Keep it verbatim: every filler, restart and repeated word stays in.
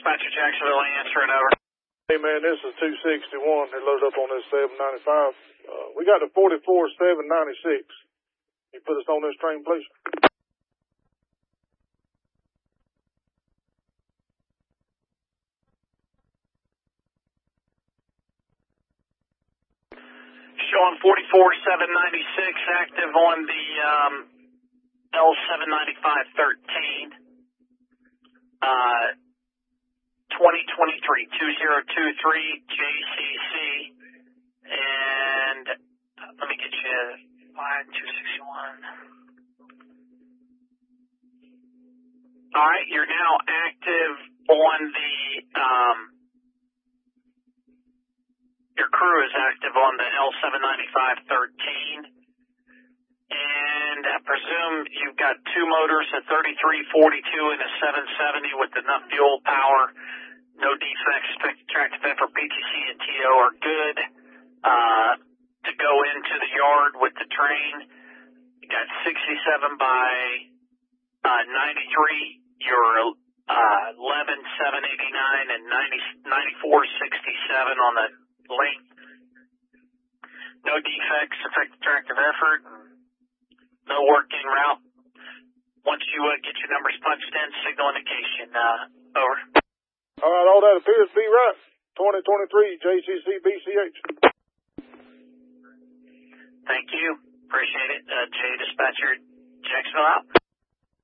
Dispatcher Jacksonville answering over. Hey man, this is two sixty-one. They loaded up on this seven ninety-five. Uh, we got the forty-four seven ninety-six. You put us on this train, please. Showing forty-four seven ninety-six active on the um, L seven ninety-five thirteen. Uh, twenty twenty-three two zero two three J C C. And uh, let me get you five two sixty-one. All right, you're now active on the, um, your crew is active on the L seven ninety-five thirteen. And I presume you've got two motors, a thirty-three forty-two and a seven seventy with enough fuel power. No defects. Tractive effort, P T C and T O are good uh, to go into the yard with the train. You got sixty-seven by uh, ninety-three. Your uh, eleven seven eighty-nine and ninety-four sixty-seven on the length. No defects. Effective tractive effort. No work in route. Once you uh, get your numbers punched in, signal indication. Uh, over. All right, all that appears to be right. twenty twenty-three J C C B C H. Thank you. Appreciate it. Uh, J Dispatcher Jacksonville out.